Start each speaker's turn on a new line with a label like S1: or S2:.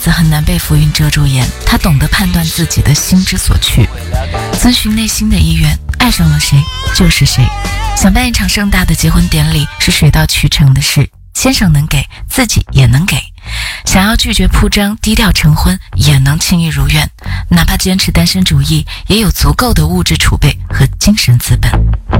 S1: 子很难被浮云遮住眼，她懂得判断自己的心之所趋，遵循内心的意愿，爱上了谁就是谁。想办一场盛大的结婚典礼是水到渠成的事，先生能给，自己也能给。想要拒绝铺张，低调成婚也能轻易如愿，哪怕坚持单身主义，也有足够的物质储备和精神资本。